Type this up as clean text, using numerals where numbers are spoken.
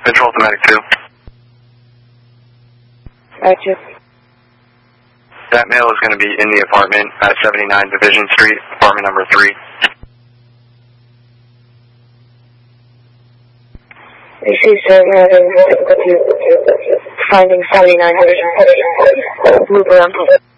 Control to Medic 2. Gotcha. That male is going to be in the apartment at 79 Division Street, apartment number 3. I see, sir. We're having difficulty finding 79 Division. Move around.